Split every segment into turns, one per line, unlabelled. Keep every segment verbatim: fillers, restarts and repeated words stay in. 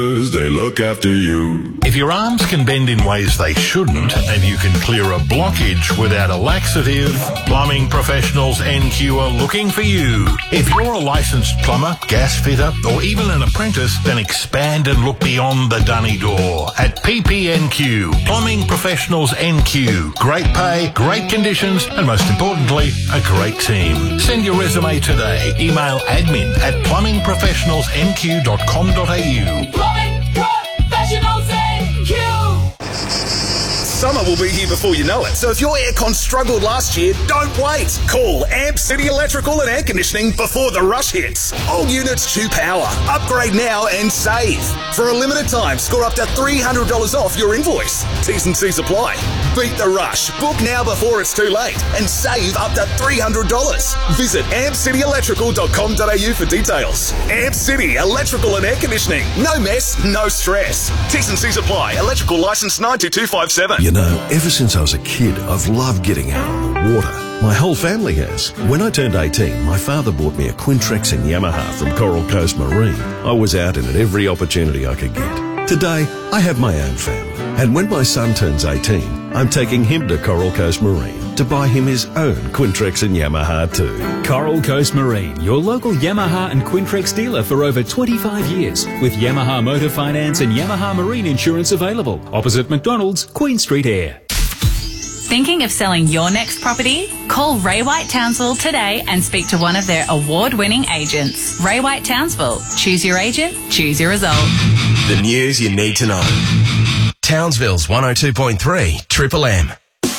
They look after you.
If your arms can bend in ways they shouldn't and you can clear a blockage without a laxative, Plumbing Professionals N Q are looking for you. If you're a licensed plumber, gas fitter or even an apprentice, then expand and look beyond the dunny door at P P N Q. Plumbing Professionals N Q. Great pay, great conditions and most importantly, a great team. Send your resume today. Email admin at plumbing professionals n q dot com dot a u.
Plumbing Professionals N Q.
Summer will be here before you know it, so if your aircon struggled last year, don't wait. Call Amp City Electrical and Air Conditioning before the rush hits. All units to power. Upgrade now and save. For a limited time, score up to three hundred dollars off your invoice. T's and C's apply. Beat the rush. Book now before it's too late and save up to three hundred dollars. Visit amp city electrical dot com dot a u for details. Amp City Electrical and Air Conditioning. No mess, no stress. T's and C's apply. Electrical license nine two two five seven.
You know, ever since I was a kid, I've loved getting out on the water. My whole family has. When I turned eighteen, my father bought me a Quintrex and Yamaha from Coral Coast Marine. I was out in it every opportunity I could get. Today, I have my own family. And when my son turns eighteen, I'm taking him to Coral Coast Marine to buy him his own Quintrex and Yamaha too.
Coral Coast Marine, your local Yamaha and Quintrex dealer for over twenty-five years, with Yamaha Motor Finance and Yamaha Marine Insurance available. Opposite McDonald's, Queen Street Air.
Thinking of selling your next property? Call Ray White Townsville today and speak to one of their award-winning agents. Ray White Townsville. Choose your agent, choose your result.
The news you need to know. Townsville's one oh two point three Triple M.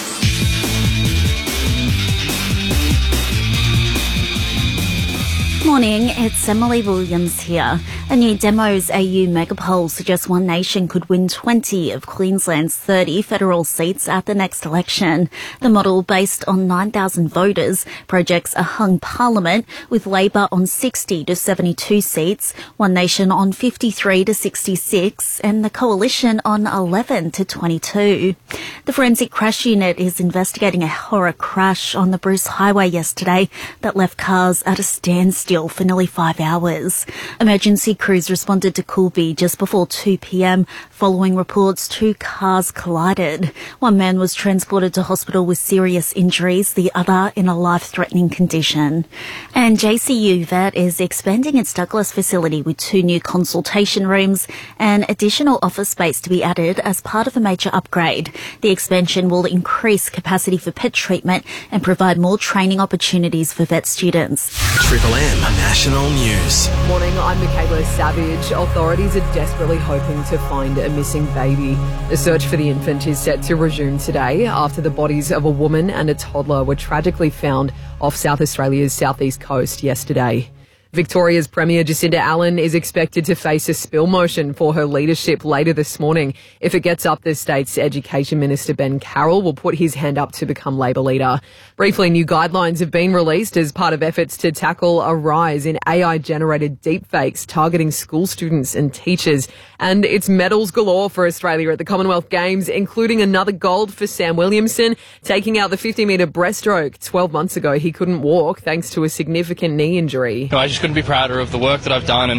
Morning, it's Emily Williams here. A new Demos A U megapoll suggests One Nation could win twenty of Queensland's thirty federal seats at the next election. The model, based on nine thousand voters, projects a hung parliament with Labor on sixty to seventy-two seats, One Nation on fifty-three to sixty-six, and the Coalition on eleven to twenty-two. The Forensic Crash Unit is investigating a horror crash on the Bruce Highway yesterday that left cars at a standstill for nearly five hours. Emergency crews responded to Coolby just before two p.m. following reports two cars collided. One man was transported to hospital with serious injuries, the other in a life-threatening condition. And J C U Vet is expanding its Douglas facility with two new consultation rooms and additional office space to be added as part of a major upgrade. The expansion will increase capacity for pet treatment and provide more training opportunities for vet students.
Triple M National News.
Morning, I'm Michaela Savage. Authorities are desperately hoping to find a missing baby. The search for the infant is set to resume today after the bodies of a woman and a toddler were tragically found off South Australia's southeast coast yesterday. Victoria's Premier Jacinda Allen is expected to face a spill motion for her leadership later this morning. If it gets up, the state's Education Minister Ben Carroll will put his hand up to become Labor leader. Briefly, new guidelines have been released as part of efforts to tackle a rise in A I-generated deepfakes targeting school students and teachers. And it's medals galore for Australia at the Commonwealth Games, including another gold for Sam Williamson, taking out the fifty metre breaststroke. Twelve months ago, he couldn't walk thanks to a significant knee injury.
No, I just couldn't be prouder of the work that I've done, and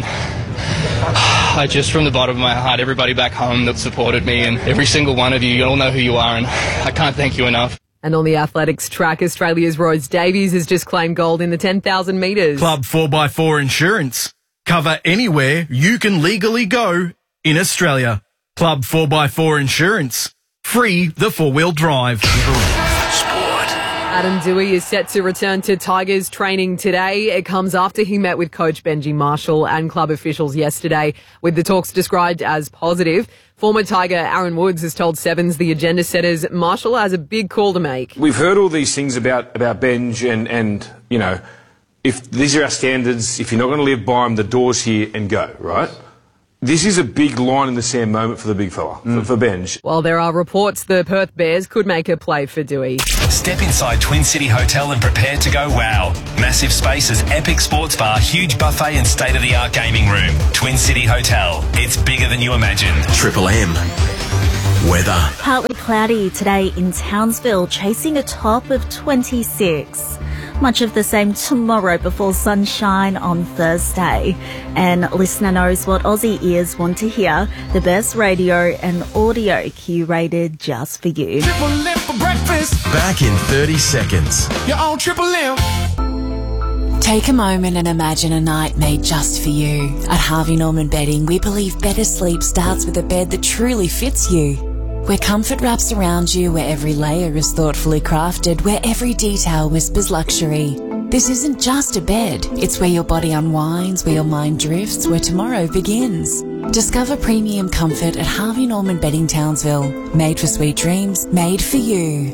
I just, from the bottom of my heart, everybody back home that supported me, and every single one of you, you all know who you are, and I can't thank you enough.
And on the athletics track, Australia's Rose Davies has just claimed gold in the ten thousand metres.
Club four by four Insurance. Cover anywhere you can legally go in Australia. Club four by four Insurance. Free the four-wheel drive.
Adam Doueihi is set to return to Tigers training today. It comes after he met with coach Benji Marshall and club officials yesterday, with the talks described as positive. Former Tiger Aaron Woods has told Sevens the agenda setters Marshall has a big call to make.
We've heard all these things about, about Benj and, and, you know, if these are our standards, if you're not going to live by them, the door's here and go, right? This is a big line in the sand moment for the big fella, mm. for, for Benj.
While there are reports the Perth Bears could make a play for Doueihi.
Step inside Twin City Hotel and prepare to go wow. Massive spaces, epic sports bar, huge buffet and state-of-the-art gaming room. Twin City Hotel. It's bigger than you imagine. Triple M. Weather.
Partly cloudy today in Townsville, chasing a top of twenty-six. Much of the same tomorrow before sunshine on Thursday. And listener knows what Aussie ears want to hear. The best radio and audio curated just for you.
Triple M for breakfast.
Back in thirty seconds.
You're on Triple M.
Take a moment and imagine a night made just for you. At Harvey Norman Bedding, we believe better sleep starts with a bed that truly fits you. Where comfort wraps around you, where every layer is thoughtfully crafted, where every detail whispers luxury. This isn't just a bed, it's where your body unwinds, where your mind drifts, where tomorrow begins. Discover premium comfort at Harvey Norman Bedding Townsville. Made for sweet dreams, made for you.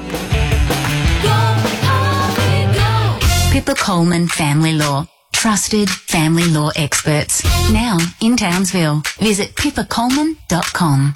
Pippa Coleman Family Law. Trusted family law experts. Now in Townsville. Visit pippa coleman dot com.